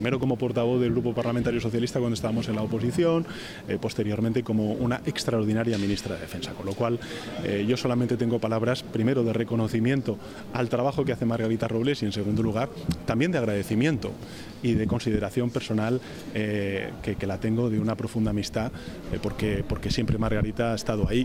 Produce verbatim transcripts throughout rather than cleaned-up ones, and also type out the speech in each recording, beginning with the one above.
Primero como portavoz del Grupo Parlamentario Socialista cuando estábamos en la oposición, eh, posteriormente como una extraordinaria ministra de Defensa, con lo cual eh, yo solamente tengo palabras, primero de reconocimiento al trabajo que hace Margarita Robles y en segundo lugar también de agradecimiento y de consideración personal eh, que, que la tengo de una profunda amistad eh, porque, porque siempre Margarita ha estado ahí.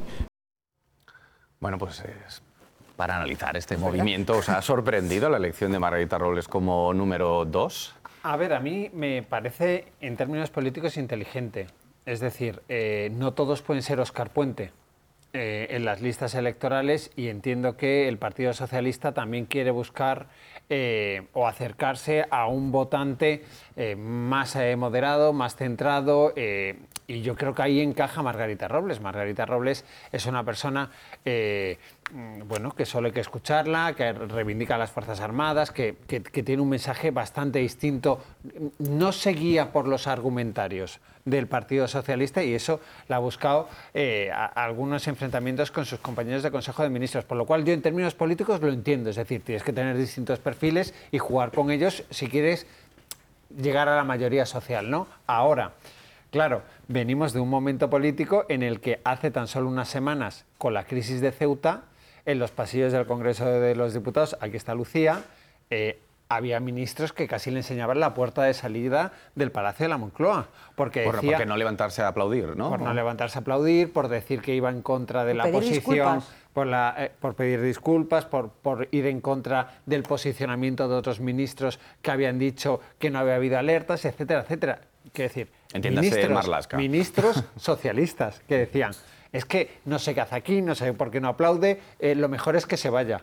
Bueno, pues es para analizar este movimiento. ¿Os ha sorprendido la elección de Margarita Robles como número dos? A ver, a mí me parece, en términos políticos, inteligente. Es decir, eh, no todos pueden ser Óscar Puente eh, en las listas electorales y entiendo que el Partido Socialista también quiere buscar eh, o acercarse a un votante eh, más eh, moderado, más centrado eh, y yo creo que ahí encaja Margarita Robles. Margarita Robles es una persona eh, bueno, que solo hay que escucharla, que reivindica a las Fuerzas Armadas, que, que, que tiene un mensaje bastante distinto, no se guía por los argumentarios del Partido Socialista y eso la ha buscado eh, a, a algunos enfrentamientos con sus compañeros de Consejo de Ministros, por lo cual yo en términos políticos lo entiendo, es decir, tienes que tener distintos perfiles y jugar con ellos si quieres llegar a la mayoría social, ¿no? Ahora, claro, venimos de un momento político en el que hace tan solo unas semanas, con la crisis de Ceuta, en los pasillos del Congreso de los Diputados, aquí está Lucía, eh, había ministros que casi le enseñaban la puerta de salida del Palacio de la Moncloa. Porque Por, decía, porque no levantarse a aplaudir, ¿no? Por no levantarse a aplaudir, por decir que iba en contra de por la pedir posición, disculpas. por, la, eh, por pedir disculpas, por, por ir en contra del posicionamiento de otros ministros que habían dicho que no había habido alertas, etcétera, etcétera. Quiero decir, Entiéndase, ministros, Marlaska. ministros socialistas que decían, es que no sé qué hace aquí, no sé por qué no aplaude, eh, lo mejor es que se vaya.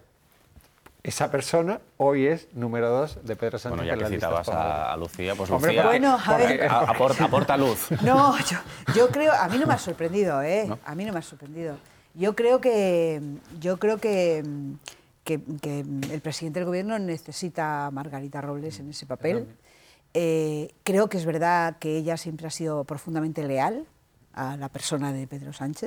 Esa persona hoy es número dos de Pedro Sánchez. Bueno, ya en que las listas citabas a, a Lucía, pues Hombre, Lucía bueno, a ver. porque- a- aporta, aporta luz. No, yo, yo creo, a mí no me ha sorprendido, ¿eh? ¿No? A mí no me ha sorprendido. Yo creo que, yo creo que, que, que el presidente del gobierno necesita a Margarita Robles en ese papel. Eh, creo que es verdad que ella siempre ha sido profundamente leal a la persona de Pedro Sánchez.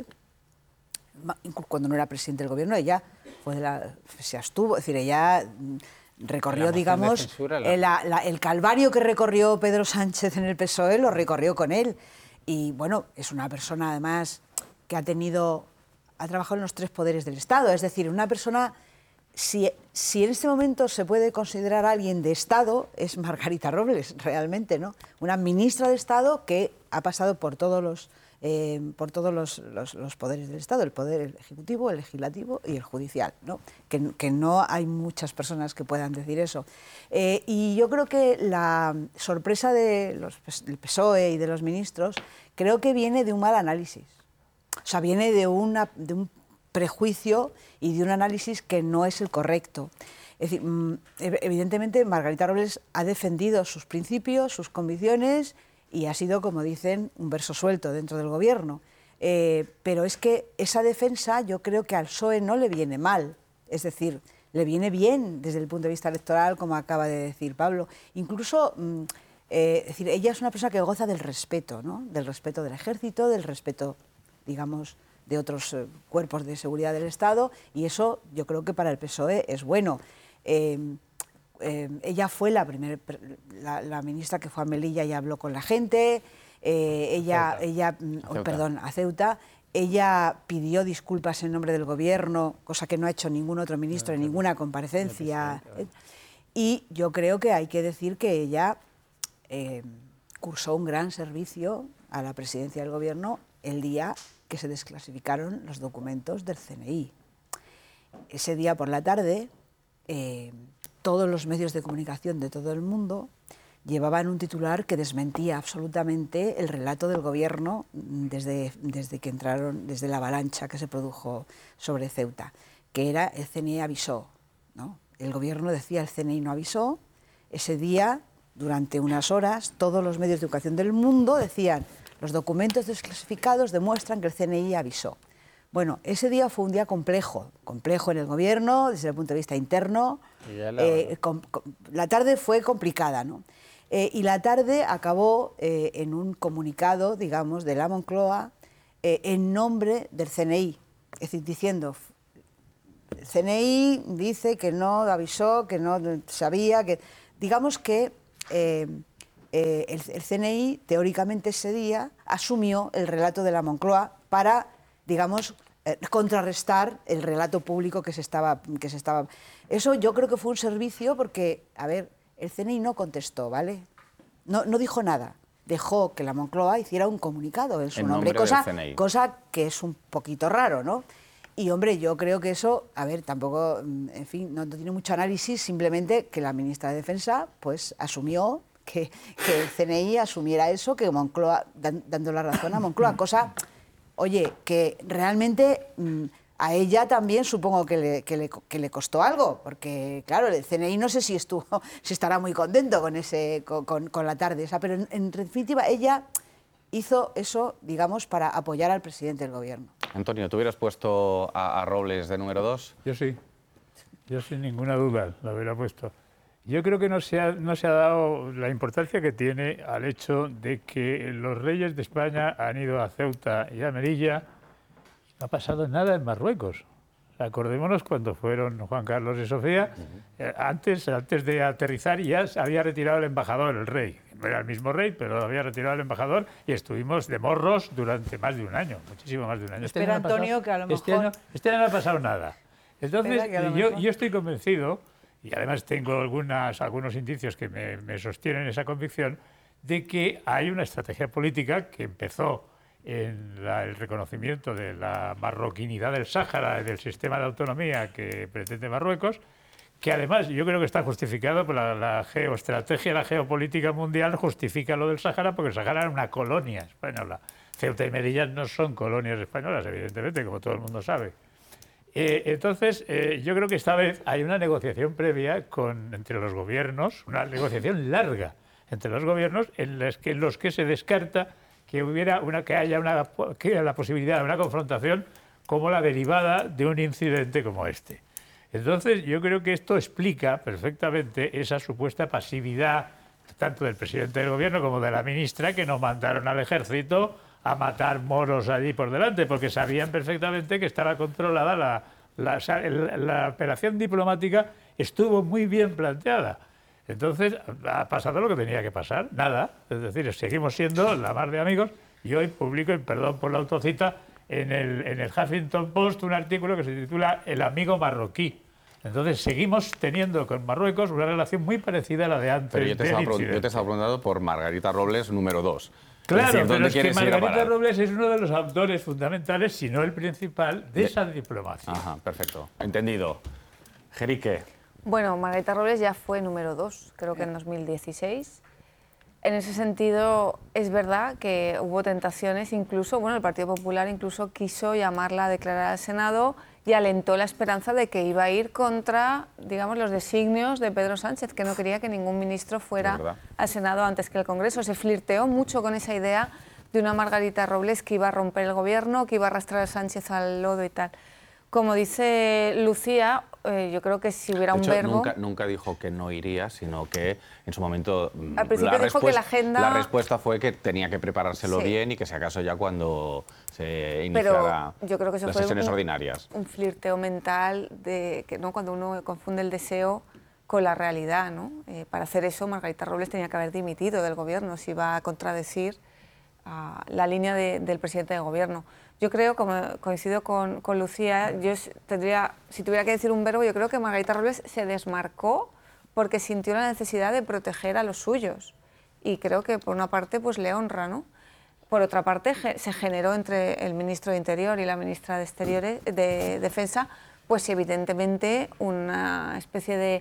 Ma- incluso cuando no era presidente del gobierno, ella fue de la, se abstuvo, es decir, ella mm, recorrió, La moción de digamos, censura, la- el, la- la- el calvario que recorrió Pedro Sánchez en el P S O E, lo recorrió con él. Y bueno, es una persona además que ha tenido, ha trabajado en los tres poderes del Estado, es decir, una persona, si, si en este momento se puede considerar a alguien de Estado, es Margarita Robles, realmente, ¿no? Una ministra de Estado que ha pasado por todos los... Eh, por todos los, los, los poderes del Estado, el poder ejecutivo, el legislativo y el judicial, ¿no? Que, que no hay muchas personas que puedan decir eso. Eh, y yo creo que la sorpresa de los, del P S O E y de los ministros creo que viene de un mal análisis. O sea, viene de, una, de un prejuicio y de un análisis que no es el correcto. Es decir, evidentemente Margarita Robles ha defendido sus principios, sus convicciones y ha sido, como dicen, un verso suelto dentro del gobierno. Eh, pero es que esa defensa yo creo que al P S O E no le viene mal. Es decir, le viene bien desde el punto de vista electoral, como acaba de decir Pablo. Incluso, mm, eh, es decir, ella es una persona que goza del respeto, ¿no? Del respeto del ejército, del respeto, digamos, de otros eh, cuerpos de seguridad del Estado, y eso yo creo que para el P S O E es bueno. Eh, Eh, ella fue la primera, la, la ministra que fue a Melilla y habló con la gente. Eh, ella, ella A oh, Ceuta. perdón, a Ceuta. Ella pidió disculpas en nombre del gobierno, cosa que no ha hecho ningún otro ministro en ninguna comparecencia. Y yo creo que hay que decir que ella eh, cursó un gran servicio a la presidencia del gobierno el día que se desclasificaron los documentos del C N I. Ese día por la tarde, eh, todos los medios de comunicación de todo el mundo llevaban un titular que desmentía absolutamente el relato del gobierno desde, desde que entraron, desde la avalancha que se produjo sobre Ceuta, que era el C N I avisó, ¿no? El gobierno decía el C N I no avisó. Ese día, durante unas horas, todos los medios de comunicación del mundo decían los documentos desclasificados demuestran que el C N I avisó. Bueno, ese día fue un día complejo, complejo en el gobierno, desde el punto de vista interno. La... Eh, com, com, la tarde fue complicada, ¿no? Eh, y la tarde acabó eh, en un comunicado, digamos, de la Moncloa, eh, en nombre del C N I, es decir, diciendo, el C N I dice que no avisó, que no sabía, que digamos que eh, eh, el, el C N I, teóricamente ese día, asumió el relato de la Moncloa para, digamos, eh, contrarrestar el relato público que se estaba... Que se estaba... Eso yo creo que fue un servicio porque, a ver, el C N I no contestó, ¿vale? No, no dijo nada. Dejó que la Moncloa hiciera un comunicado en su en nombre, nombre cosa, del C N I. cosa que es un poquito raro, ¿no? Y, hombre, yo creo que eso, a ver, tampoco, en fin, no, no tiene mucho análisis, simplemente que la ministra de Defensa, pues, asumió que, que el C N I asumiera eso, que Moncloa, dan, dando la razón a Moncloa, cosa, oye, que realmente mmm, a ella también supongo que le, que, le, que le costó algo, porque, claro, el C N I no sé si estuvo, si estará muy contento con, ese, con, con, con la tarde esa, pero en, en definitiva ella hizo eso, digamos, para apoyar al presidente del gobierno. Antonio, ¿tú hubieras puesto a, a Robles de número dos? Yo sí, yo sin ninguna duda lo hubiera puesto. Yo creo que no se, ha, no se ha dado la importancia que tiene al hecho de que los reyes de España han ido a Ceuta y a Melilla. No ha pasado nada en Marruecos. Acordémonos cuando fueron Juan Carlos y Sofía, uh-huh. eh, antes, antes de aterrizar ya se había retirado el embajador, el rey. No era el mismo rey, pero había retirado el embajador y estuvimos de morros durante más de un año, muchísimo más de un año. Este Espera, año Antonio, pasado, que a lo mejor... Este año, este año no ha pasado nada. Entonces, yo, yo estoy convencido, y además tengo algunas, algunos indicios que me, me sostienen esa convicción, de que hay una estrategia política que empezó en la, el reconocimiento de la marroquinidad del Sáhara y del sistema de autonomía que pretende Marruecos, que además yo creo que está justificado por la, la geoestrategia, la geopolítica mundial justifica lo del Sáhara porque el Sáhara era una colonia española. Ceuta y Melilla no son colonias españolas, evidentemente, como todo el mundo sabe. Eh, entonces, eh, yo creo que esta vez hay una negociación previa con, entre los gobiernos, una negociación larga entre los gobiernos en los que, en los que se descarta que hubiera una, que haya una, que la posibilidad de una confrontación como la derivada de un incidente como este. Entonces, yo creo que esto explica perfectamente esa supuesta pasividad tanto del presidente del gobierno como de la ministra, que no mandaron al ejército a matar moros allí por delante, porque sabían perfectamente que estaba controlada la, la, la, la operación diplomática, estuvo muy bien planteada. Entonces, ha pasado lo que tenía que pasar, nada. Es decir, seguimos siendo la mar de amigos. Y hoy publico, y perdón por la autocita, en el, en el Huffington Post un artículo que se titula El amigo marroquí. Entonces, seguimos teniendo con Marruecos una relación muy parecida a la de antes. Pero yo te, estaba, yo te estaba preguntando por Margarita Robles, número dos. Claro, es decir, pero es que Margarita Robles es uno de los autores fundamentales, si no el principal, de, de esa diplomacia. Ajá, perfecto. Entendido. Jerique. Bueno, Margarita Robles ya fue número dos, creo que en dos mil dieciséis. En ese sentido, es verdad que hubo tentaciones, incluso, bueno, el Partido Popular incluso quiso llamarla a declarar al Senado y alentó la esperanza de que iba a ir contra, digamos, los designios de Pedro Sánchez, que no quería que ningún ministro fuera al Senado antes que el Congreso. Se flirteó mucho con esa idea de una Margarita Robles que iba a romper el gobierno, que iba a arrastrar a Sánchez al lodo y tal. Como dice Lucía, eh, yo creo que si hubiera de hecho, un verbo... Nunca, nunca dijo que no iría, sino que en su momento... Al principio dijo que la agenda... La respuesta fue que tenía que preparárselo sí. bien y que si acaso ya cuando se iniciara Pero yo creo que eso las fue sesiones un, ordinarias. un flirteo mental de que no cuando uno confunde el deseo con la realidad, ¿no? Eh, para hacer eso, Margarita Robles tenía que haber dimitido del gobierno si iba a contradecir uh, la línea de, del presidente del gobierno. Yo creo, como coincido con, con Lucía, yo tendría, si tuviera que decir un verbo, yo creo que Margarita Robles se desmarcó porque sintió la necesidad de proteger a los suyos. Y creo que, por una parte, pues le honra, ¿no? Por otra parte, se generó entre el ministro de Interior y la ministra de Exteriores, de Defensa, pues evidentemente una especie de,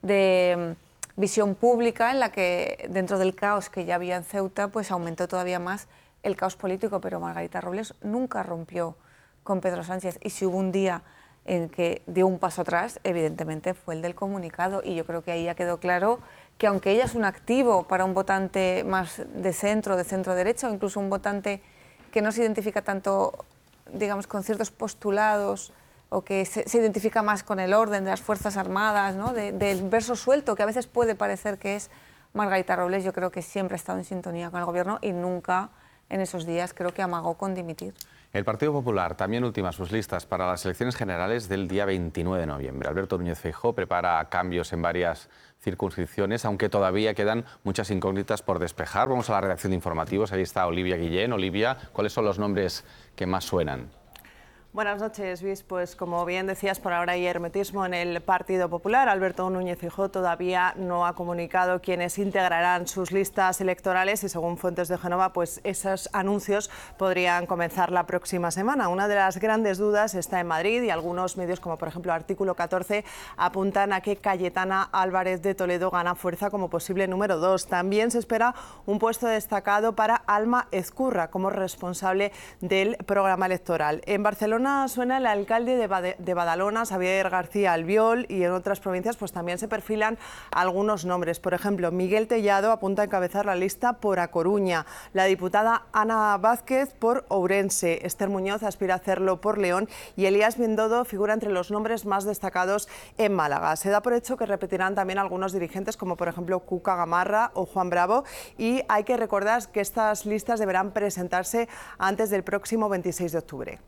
de visión pública en la que, dentro del caos que ya había en Ceuta, pues aumentó todavía más el caos político, pero Margarita Robles nunca rompió con Pedro Sánchez. Y si hubo un día en que dio un paso atrás, evidentemente fue el del comunicado. Y yo creo que ahí ya quedó claro que aunque ella es un activo para un votante más de centro, de centro-derecha, o incluso un votante que no se identifica tanto, digamos, con ciertos postulados, o que se, se identifica más con el orden de las Fuerzas Armadas, ¿no? de, del verso suelto, que a veces puede parecer que es Margarita Robles, yo creo que siempre ha estado en sintonía con el gobierno y nunca en esos días creo que amagó con dimitir. El Partido Popular también ultima sus listas para las elecciones generales del día veintinueve de noviembre. Alberto Núñez Feijóo prepara cambios en varias circunscripciones, aunque todavía quedan muchas incógnitas por despejar. Vamos a la redacción de informativos. Ahí está Olivia Guillén. Olivia, ¿cuáles son los nombres que más suenan? Buenas noches, Luis. Pues como bien decías, por ahora hay hermetismo en el Partido Popular. Alberto Núñez Feijóo todavía no ha comunicado quiénes integrarán sus listas electorales y según fuentes de Génova, pues esos anuncios podrían comenzar la próxima semana. Una de las grandes dudas está en Madrid y algunos medios, como por ejemplo Artículo catorce, apuntan a que Cayetana Álvarez de Toledo gana fuerza como posible número dos. También se espera un puesto destacado para Alma Ezcurra como responsable del programa electoral. En Barcelona suena el alcalde de, Bade de Badalona, Xavier García Albiol, y en otras provincias pues también se perfilan algunos nombres. Por ejemplo, Miguel Tellado apunta a encabezar la lista por A Coruña, la diputada Ana Vázquez por Ourense, Esther Muñoz aspira a hacerlo por León y Elías Bendodo figura entre los nombres más destacados en Málaga. Se da por hecho que repetirán también algunos dirigentes como por ejemplo Cuca Gamarra o Juan Bravo, y hay que recordar que estas listas deberán presentarse antes del próximo veintiséis de octubre.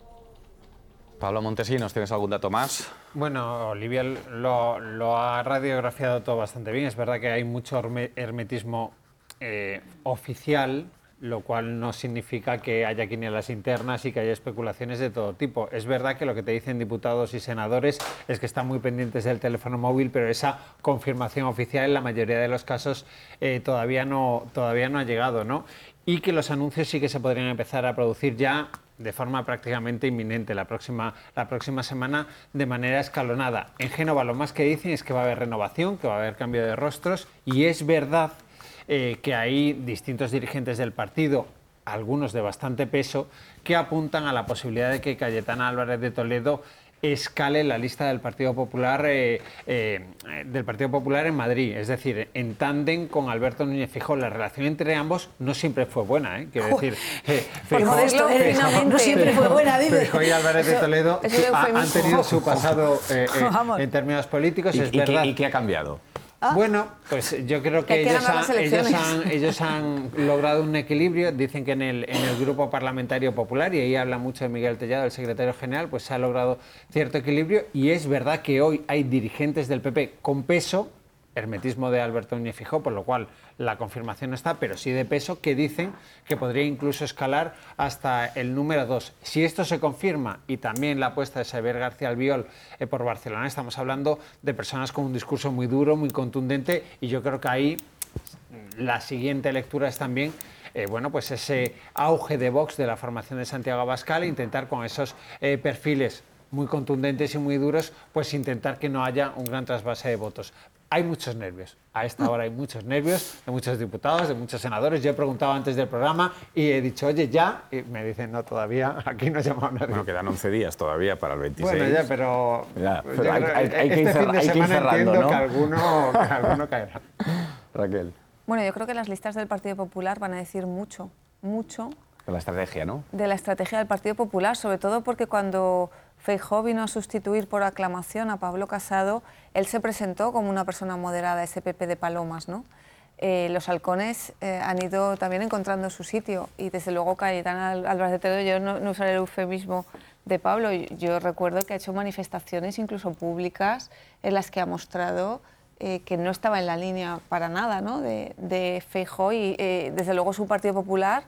Pablo Montesinos, ¿tienes algún dato más? Bueno, Olivia lo, lo ha radiografiado todo bastante bien. Es verdad que hay mucho hermetismo eh, oficial, lo cual no significa que haya quinielas internas y que haya especulaciones de todo tipo. Es verdad que lo que te dicen diputados y senadores es que están muy pendientes del teléfono móvil, pero esa confirmación oficial en la mayoría de los casos eh, todavía, no, todavía no ha llegado, ¿no? Y que los anuncios sí que se podrían empezar a producir ya de forma prácticamente inminente, la próxima, la próxima semana, de manera escalonada. En Génova lo más que dicen es que va a haber renovación, que va a haber cambio de rostros, y es verdad eh, que hay distintos dirigentes del partido, algunos de bastante peso, que apuntan a la posibilidad de que Cayetana Álvarez de Toledo escale la lista del Partido Popular eh, eh, del Partido Popular en Madrid, es decir, en tándem con Alberto Núñez Feijóo. La relación entre ambos no siempre fue buena, ¿eh? Quiero decir, eh, Feijóo, esto, eh, Feijóo, no siempre fue buena, dice. Feijóo y Álvarez de Toledo eso, ha, han tenido su pasado eh, eh, en términos políticos, ¿Y, es y verdad. Qué, ¿Y qué ha cambiado? Ah. Bueno, pues yo creo que, que ellos, han, ellos, han, ellos han logrado un equilibrio. Dicen que en el, en el Grupo Parlamentario Popular, y ahí habla mucho de Miguel Tellado, el secretario general, pues se ha logrado cierto equilibrio, y es verdad que hoy hay dirigentes del P P con peso, hermetismo de Alberto Núñez Feijóo, por lo cual la confirmación no está, pero sí de peso, que dicen que podría incluso escalar hasta el número dos. Si esto se confirma, y también la apuesta de Xavier García Albiol eh, por Barcelona, estamos hablando de personas con un discurso muy duro, muy contundente, y yo creo que ahí la siguiente lectura es también Eh, bueno, pues ese auge de Vox de la formación de Santiago Abascal, intentar con esos eh, perfiles muy contundentes y muy duros, pues intentar que no haya un gran trasvase de votos. Hay muchos nervios, a esta hora hay muchos nervios de muchos diputados, de muchos senadores. Yo he preguntado antes del programa y he dicho, oye, ya, y me dicen, no, todavía, aquí no llamamos nadie. Bueno, quedan once días todavía para el veintiséis. Bueno, ya, pero, ya, pero hay, hay, hay este que ir fin de hay semana que ir cerrando, entiendo ¿no? que alguno, que alguno caerá. Raquel. Bueno, yo creo que las listas del Partido Popular van a decir mucho, mucho de la estrategia, ¿no? De la estrategia del Partido Popular, sobre todo porque cuando Feijóo vino a sustituir por aclamación a Pablo Casado, él se presentó como una persona moderada, ese P P de palomas, ¿no? Eh, los halcones eh, han ido también encontrando su sitio, y desde luego Cayetana Álvarez de Toledo, yo no, no usaré el eufemismo de Pablo, yo, yo recuerdo que ha hecho manifestaciones incluso públicas en las que ha mostrado eh, que no estaba en la línea para nada, ¿no? de, de Feijóo, y eh, desde luego su Partido Popular,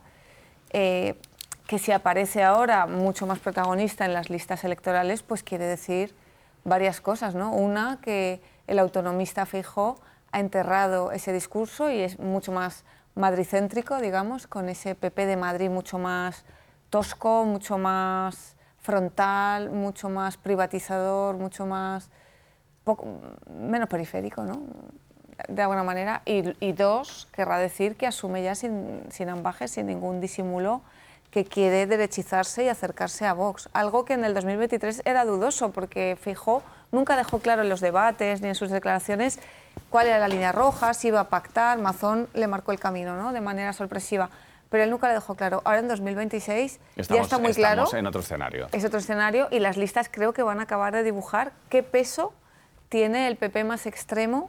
eh, que si aparece ahora mucho más protagonista en las listas electorales, pues quiere decir varias cosas, ¿no? Una, que el autonomista Feijóo ha enterrado ese discurso y es mucho más madricéntrico, digamos, con ese P P de Madrid mucho más tosco, mucho más frontal, mucho más privatizador, mucho más poco, menos periférico, ¿no? De alguna manera. Y, y dos, querrá decir que asume ya sin, sin ambajes, sin ningún disimulo, que quiere derechizarse y acercarse a Vox. Algo que en el dos mil veintitrés era dudoso, porque Feijóo nunca dejó claro en los debates ni en sus declaraciones cuál era la línea roja, si iba a pactar. Mazón le marcó el camino, ¿no? De manera sorpresiva, pero él nunca le dejó claro. Ahora en dos mil veintiséis estamos, ya está muy claro. Estamos en otro escenario. Es otro escenario, y las listas creo que van a acabar de dibujar qué peso tiene el P P más extremo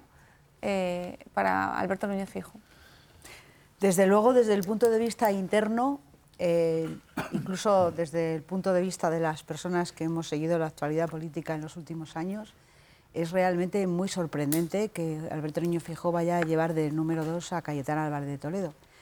eh, para Alberto Núñez Feijóo. Desde luego, desde el punto de vista interno, eh, incluso desde el punto de vista de las personas que hemos seguido la actualidad política en los últimos años, es realmente muy sorprendente que Alberto Núñez Feijóo vaya a llevar de número dos a Cayetana Álvarez de Toledo.